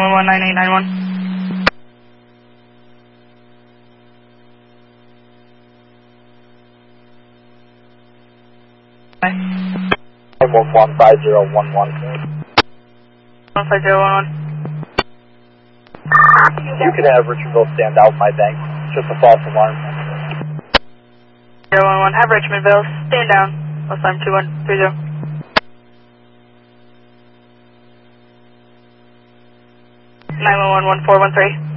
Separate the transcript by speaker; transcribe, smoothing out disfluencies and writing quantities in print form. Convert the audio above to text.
Speaker 1: 119891.
Speaker 2: 15011.
Speaker 1: 15011.
Speaker 2: You can have Richardville stand out my bank. Just a false alarm.
Speaker 1: 011. Have Richmondville stand down. Last time 2130. 911 1413.